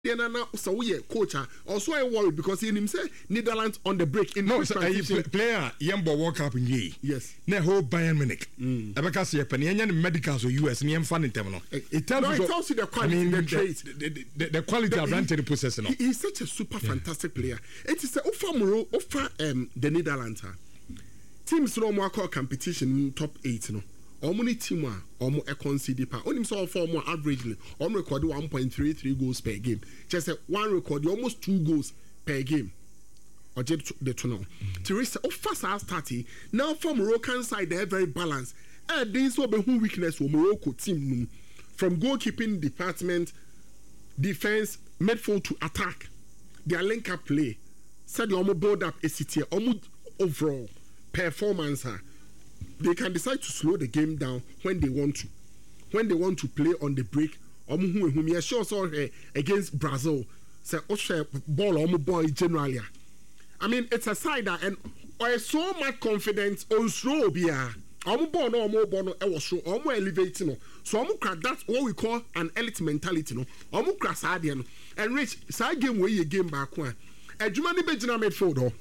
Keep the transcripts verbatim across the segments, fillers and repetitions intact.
Yeah, now so we coach also I worry because in him say Netherlands on the break in no so a player yembo World Cup in ye yes na whole Bayern Munich abeka say pen yenye medicals or U S ne yemfa ntem no it tells no, you it tells you the quality I mean, the, the, the, the, the, the quality of the process no he, he's such a super yeah. fantastic player it is offer Moro offer um the Netherlands teams no more call competition top eight no Omuni team a omo e concede pa onim so for more averagely on record one point three three goals per game just say one record almost two goals per game or just the tunnel Teresa of first half starting now from Moroccan side they're very balanced and this will be who weakness for Morocco team from goalkeeping department defense midfield to attack their link up play said the omo build up a city omo overall performance they can decide to slow the game down when they want to. When they want to play on the break, um, sure saw against Brazil. Say, oh, ball or boy generally. I mean, it's a side that and I so much confidence on slow beer. Um, born or more born, I was so um elevating. So um, that's what we call an elite mentality. No, um, crass adian and rich side game where you game back one. A Jumani Bejina midfield.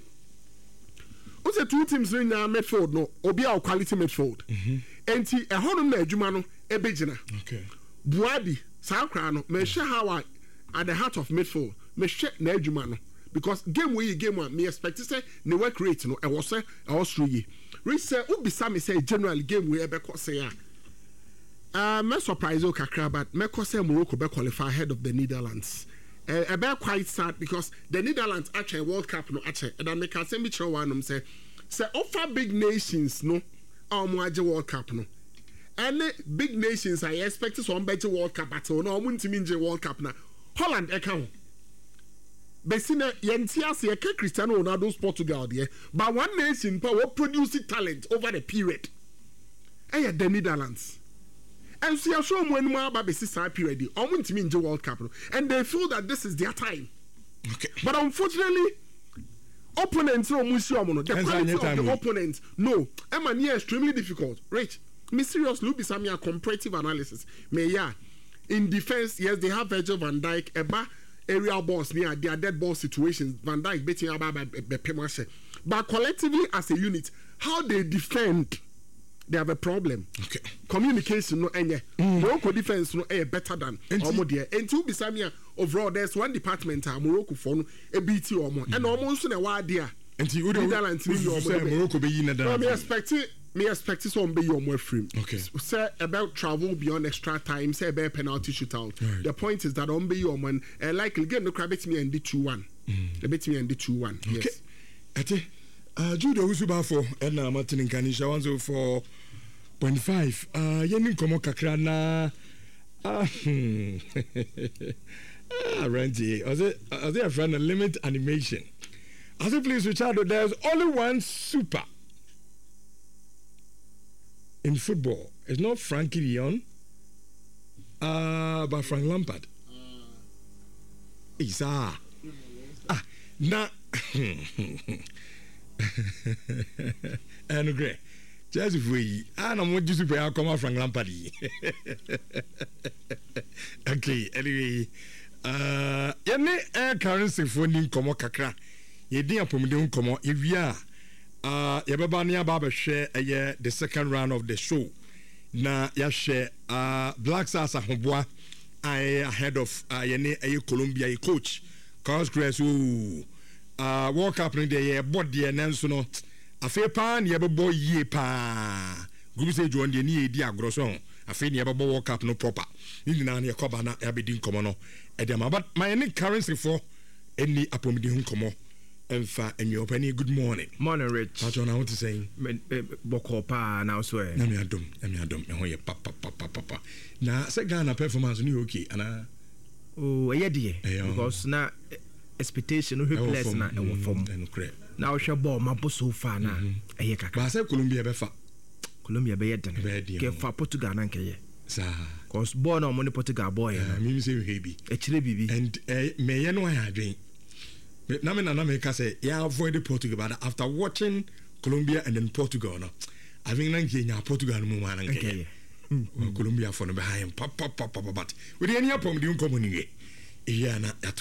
What's the two teams in uh, midfield no obi our quality midfield enti e hono na adwuma no e begina okay Buadi sakra no me hwe how at the heart of midfield me hwe na adwuma no because game we game one me expect say ne work rate no e was say e was through we say ubisa me say generally game we e be ko say ah uh me surprise o kakra but me ko say Morocco be qualify ahead of the Netherlands. Uh, a bit quite sad because the Netherlands actually World Cup no actually and I make a semi show one say say offer big nations no um World Cup no and big nations I expect some better World Cup but no um World Cup na Holland account Besina Yentias ye Cristiano Ronaldo's Portugal there but one nation power produce talent over the period eh the Netherlands. And see, I show them when more about this period. I want to mean the World Cup, and they feel that this is their time. Okay, but unfortunately, opponents no museum no. The quality of the opponents no. Emma near extremely difficult. Right? Me seriously, be some comparative analysis. Me yeah, in defense, yes, they have Virgil van Dijk. Eba area balls near their dead ball situations. Van Dijk betting about be but collectively as a unit, how they defend. They have a problem. Okay. Communication no enye. Morocco defense no eh better than omo there. And to be samia overall there's one department a Morocco for no e beat omo. And omo nso na wa there. And you the Netherlands ni omo. Morocco be yi Netherlands. No me expect me expect some be omo frame. Okay. Say about travel beyond extra time, say about penalty shootout. Right. The point is that omo be omo and uh, likely game no crab me and the two one. The bet me and the two one. Okay. Yes. Ate Uh, Judo Usubafo and uh, Martin Kanisha one so four point five. Uh, Yenin Komo Kakrana. Ah, ah, Randy. Was it? Was it a friend? A limit animation. As it please, Richard, there's only one super in football. It's not Frankie Lyon, uh, but Frank Lampard. Isa. Uh, ah, na. And great. Just if we, I don't want you to pay come out from Lampard. Okay, anyway, uh, yene air currency funding komo kakra. Ye din apomde komo ewia. Uh, ye baba ne aba share uh, the second round of the show. Na ya share uh Black Stars ahoboa ahead of uh, yene aye Colombia a coach. Carlos Grace ooh. Uh, World Cup in the board the nanso no afi pa na yebebo yie pa group say join the ni edi agroso afi na yebebo World Cup no proper ni na na yakoba na yabedi nkomo no edema but my any currency for any apomidi nkomo emfa enye opani good morning morning Rich what you want to say boko pa na so e na me adom na me adom e ho ye pa pa pa pa pa na se Ghana performance ni okay ana oh e ye because na expectation no helpless na e wo form na o hwe ball mapo so far na e ye kaka ba say Colombia be fa Colombia be ye den ke fa Portugal na nke ye sa cause ball na mo ni Portugal boy na me say we hebi e kire bibi and me ye no ya adwen na me na na me ka say ya avoid Portugal but after watching Colombia and then Portugal no I think na nke nya Portugal mo ma na nke ye Colombia for no be high pop pop pop pop but we dey any apom di nkomo ni ɛyɛ na